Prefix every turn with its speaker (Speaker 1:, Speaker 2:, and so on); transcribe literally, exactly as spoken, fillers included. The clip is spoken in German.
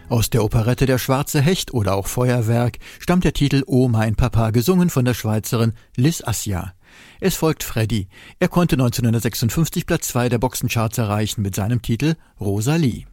Speaker 1: Aus der Operette Der schwarze Hecht oder auch Feuerwerk stammt der Titel Oh mein Papa, gesungen von der Schweizerin Liz Assia. Es folgt Freddy. Er konnte neunzehnhundertsechsundfünfzig Platz zwei der Boxencharts erreichen mit seinem Titel Rosalie.